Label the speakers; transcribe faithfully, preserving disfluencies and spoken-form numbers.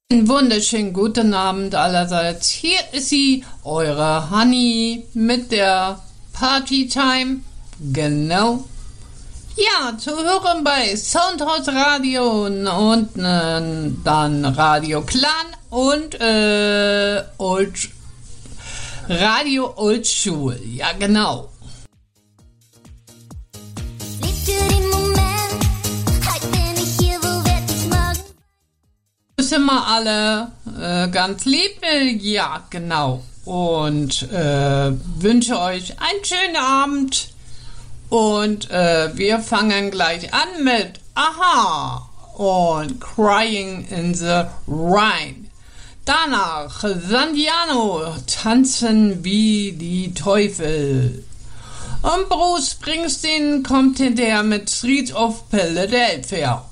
Speaker 1: Einen wunderschönen guten Abend allerseits. Hier ist sie, eure Honey mit der Partytime. Genau. Ja, zu hören bei Soundhouse Radio und äh, dann Radio Clan und äh, Old, Radio Old School. Ja, genau. Sind wir alle äh, ganz lieb, ja genau, und äh, wünsche euch einen schönen Abend und äh, wir fangen gleich an mit Aha und Crying in the Rain. Danach Sandiano, Tanzen wie die Teufel, und Bruce Springsteen kommt hinterher mit Streets of Philadelphia.